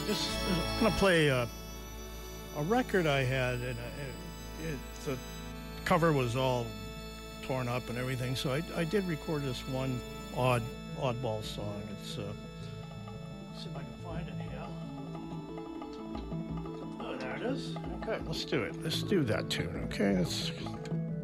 Just going to play a record I had, and the cover was all torn up and everything, so I did record this one oddball song. It's let's see if I can find it here. Oh, there it is. Okay, let's do it. Let's do that tune, okay?